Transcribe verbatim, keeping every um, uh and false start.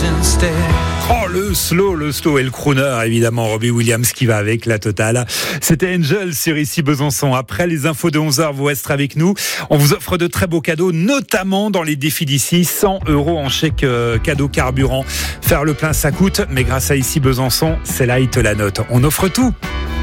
instead. Oh, le slow, le slow et le crooner, évidemment, Robbie Williams qui va avec la totale. C'était Angel sur Ici Besançon. Après les infos de onze heures, vous resterez avec nous. On vous offre de très beaux cadeaux, notamment dans les défis d'ici. cent euros en chèque euh, cadeau carburant. Faire le plein, ça coûte, mais grâce à Ici Besançon, c'est là, il te la note. On offre tout.